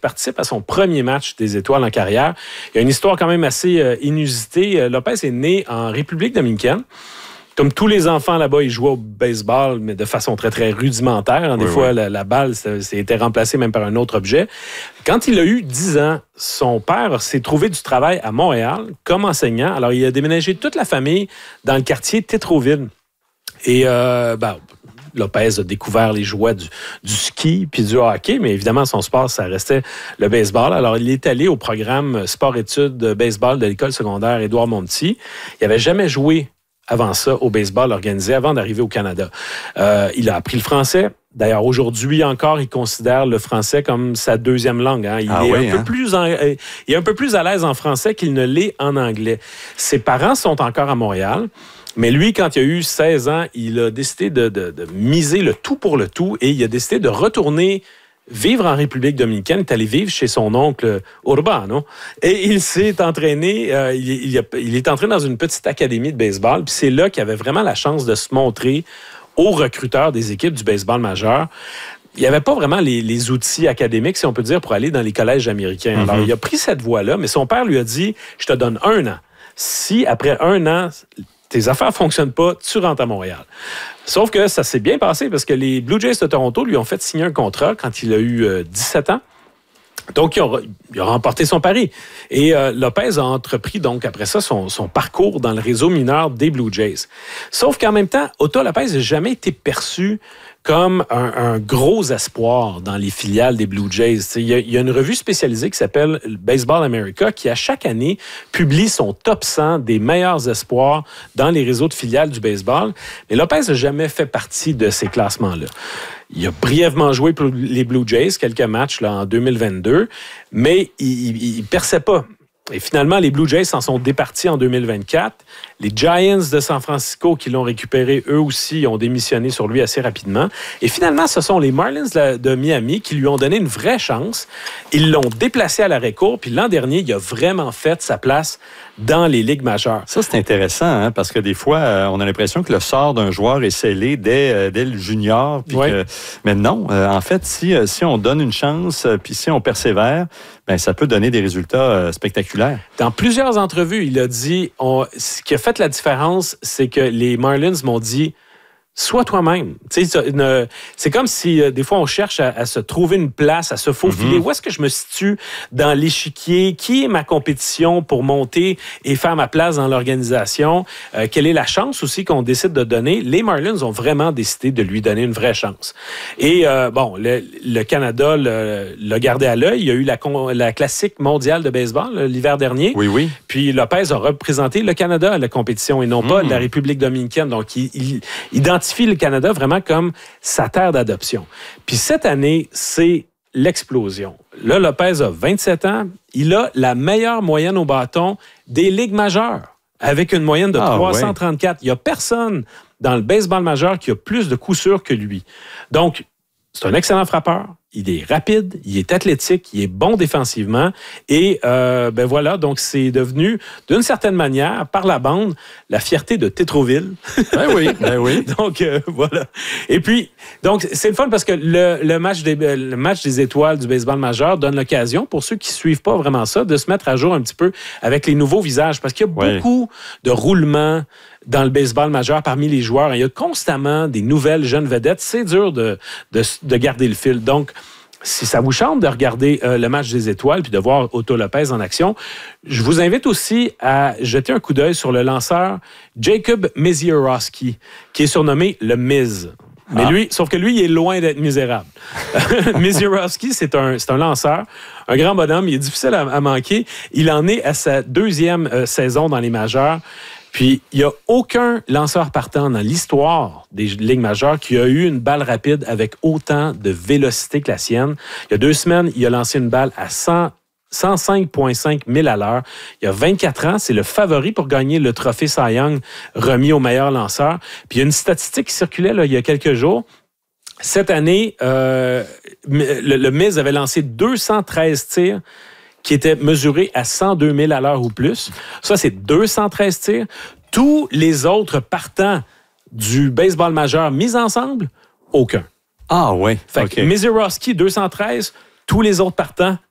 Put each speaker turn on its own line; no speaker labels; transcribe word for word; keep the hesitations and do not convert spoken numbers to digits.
participe à son premier match des Étoiles en carrière. Il y a une histoire quand même assez euh, inusitée. Lopez est né en République dominicaine. Comme tous les enfants là-bas, ils jouaient au baseball, mais de façon très, très rudimentaire. Des oui, fois, oui. La, la balle s'était remplacée même par un autre objet. Quand il a eu dix ans, son père s'est trouvé du travail à Montréal comme enseignant. Alors, il a déménagé toute la famille dans le quartier Tétroville. Et, euh, ben, Lopez a découvert les joies du, du ski puis du hockey, mais évidemment, son sport, ça restait le baseball. Alors, il est allé au programme sport-études de baseball de l'école secondaire Édouard-Montpetit. Il n'avait jamais joué avant ça au baseball organisé, avant d'arriver au Canada. Euh, il a appris le français. D'ailleurs, aujourd'hui encore, il considère le français comme sa deuxième langue. Hein. Il, ah est oui, un hein? peu plus en, il est un peu plus à l'aise en français qu'il ne l'est en anglais. Ses parents sont encore à Montréal. Mais lui, quand il a eu seize ans, il a décidé de, de, de miser le tout pour le tout et il a décidé de retourner vivre en République dominicaine. Il est allé vivre chez son oncle Urbano et il s'est entraîné, euh, il, il, a, il est entré dans une petite académie de baseball. Puis c'est là qu'il avait vraiment la chance de se montrer aux recruteurs des équipes du baseball majeur. Il n'y avait pas vraiment les, les outils académiques, si on peut dire, pour aller dans les collèges américains. Mm-hmm. Alors, il a pris cette voie-là, mais son père lui a dit « Je te donne un an. Si, après un an, tes affaires ne fonctionnent pas, tu rentres à Montréal. » Sauf que ça s'est bien passé parce que les Blue Jays de Toronto lui ont fait signer un contrat quand il a eu euh, dix-sept ans. Donc, il a, il a remporté son pari. Et euh, Lopez a entrepris, donc, après ça, son, son parcours dans le réseau mineur des Blue Jays. Sauf qu'en même temps, Otto Lopez n'a jamais été perçu comme un, un gros espoir dans les filiales des Blue Jays. Il y, a, il y a une revue spécialisée qui s'appelle Baseball America qui, à chaque année, publie son top cent des meilleurs espoirs dans les réseaux de filiales du baseball. Mais Lopez n'a jamais fait partie de ces classements-là. Il a brièvement joué pour les Blue Jays, quelques matchs là, en deux mille vingt-deux, mais il ne perçait pas. Et finalement, les Blue Jays s'en sont départis en deux mille vingt-quatre. Les Giants de San Francisco, qui l'ont récupéré, eux aussi, ont démissionné sur lui assez rapidement. Et finalement, ce sont les Marlins de Miami qui lui ont donné une vraie chance. Ils l'ont déplacé à l'arrêt-court, puis l'an dernier, il a vraiment fait sa place dans les ligues majeures.
Ça, c'est intéressant, hein, parce que des fois, euh, on a l'impression que le sort d'un joueur est scellé dès, euh, dès le junior. Puis
oui.
que... Mais non, euh, en fait, si, euh, si on donne une chance, euh, puis si on persévère, ben, ça peut donner des résultats euh, spectaculaires.
Dans plusieurs entrevues, il a dit, on, ce qui a fait la différence, c'est que les Marlins m'ont dit, sois toi-même. Tu sais, une, c'est comme si euh, des fois on cherche à, à se trouver une place, à se faufiler. Mm-hmm. Où est-ce que je me situe dans l'échiquier? Qui est ma compétition pour monter et faire ma place dans l'organisation? Euh, quelle est la chance aussi qu'on décide de donner? Les Marlins ont vraiment décidé de lui donner une vraie chance. Et euh, bon, le, le Canada le, l'a gardé à l'œil. Il y a eu la, la classique mondiale de baseball l'hiver dernier.
Oui, oui.
Puis Lopez a représenté le Canada à la compétition et non mm. pas la République dominicaine. Donc, il, il identifie le Canada vraiment comme sa terre d'adoption. Puis cette année, c'est l'explosion. Là, Lopez a vingt-sept ans. Il a la meilleure moyenne au bâton des ligues majeures, avec une moyenne de ah, trois cent trente-quatre. Ouais. Il n'y a personne dans le baseball majeur qui a plus de coups sûrs que lui. Donc, c'est un excellent frappeur. Il est rapide, il est athlétique, il est bon défensivement. Et euh, ben voilà, donc c'est devenu, d'une certaine manière, par la bande, la fierté de Tétroville.
Ben oui, ben oui.
donc euh, voilà. Et puis, donc c'est le fun parce que le, le, match des, le match des étoiles du baseball majeur donne l'occasion, pour ceux qui ne suivent pas vraiment ça, de se mettre à jour un petit peu avec les nouveaux visages. Parce qu'il y a ouais. beaucoup de roulements dans le baseball majeur parmi les joueurs. Il y a constamment des nouvelles jeunes vedettes. C'est dur de, de, de garder le fil. Donc, si ça vous chante de regarder euh, le match des étoiles puis de voir Otto Lopez en action, je vous invite aussi à jeter un coup d'œil sur le lanceur Jacob Misiorowski, qui est surnommé le Miz. Mais ah. lui, sauf que lui, il est loin d'être misérable. Misiorowski, c'est un, c'est un lanceur, un grand bonhomme. Il est difficile à, à manquer. Il en est à sa deuxième euh, saison dans les majeurs. Puis, il n'y a aucun lanceur partant dans l'histoire des ligues majeures qui a eu une balle rapide avec autant de vélocité que la sienne. Il y a deux semaines, il a lancé une balle à cent, cent cinq virgule cinq milles à l'heure. Il y a vingt-quatre ans, c'est le favori pour gagner le trophée Cy Young remis au meilleur lanceur. Puis, il y a une statistique qui circulait là, il y a quelques jours. Cette année, euh, le, le Miz avait lancé deux cent treize tirs qui était mesuré à cent deux milles à l'heure ou plus. Ça, c'est deux cent treize tirs. Tous les autres partants du baseball majeur mis ensemble, aucun.
Ah oui.
Fait
okay.
que Misiorowski, deux cent treize. Tous les autres partants,